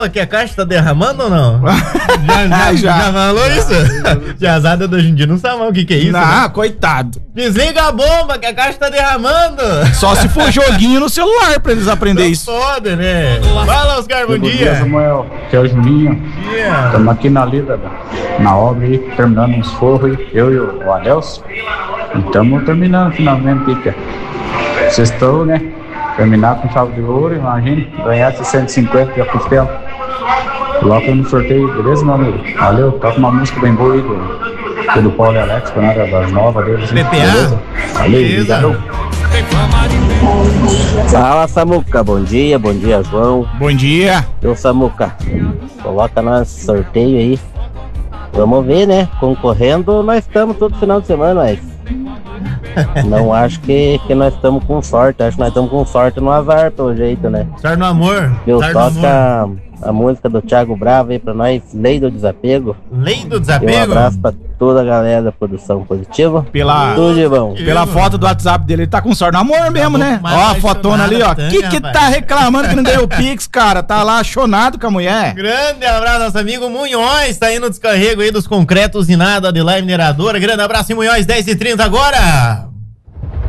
Que a caixa tá derramando ou não? já falou isso? Tiazada de hoje em dia não sabe o que é isso. Não, né? Coitado. Desliga a bomba que a caixa tá derramando. Só se for joguinho no celular pra eles aprenderem isso. Pode, né? Fala, Oscar, bom dia. Bom dia, Samuel. Aqui é o Juninho. Estamos aqui na lida, na obra aí, terminando uns forros aí. Eu e o Adelso. E estamos terminando finalmente aí, sextou, né? Terminar com chave de ouro, imagina. Ganhar 150 de costela. Coloca no sorteio, beleza, meu amigo? Valeu, toca uma música bem boa aí do Paulo e Alex, nada das novas deles. PPA? Valeu, Fala, Samuca, bom dia, João. Bom dia. Eu, Samuca, coloca nós sorteio aí. Vamos ver, né? Concorrendo, nós estamos todo final de semana, mas não acho que nós estamos com sorte. Acho que nós estamos com sorte no azar, pelo jeito, né? Sorte no amor. Eu toca a música do Thiago Bravo aí pra nós, Lei do Desapego. Lei do Desapego? E um abraço pra toda a galera da Produção Positiva. Tudo de bom. Pela foto do WhatsApp dele, ele tá com sorte no amor mesmo, né? Ó a fotona ali, ó. Que tá reclamando que não ganhou o Pix, cara? Tá lá chonado com a mulher. Grande abraço, nosso amigo Munhoz, tá aí no descarrego aí dos concretos e nada de lá mineradora. Grande abraço em Munhoz, 10h30 agora.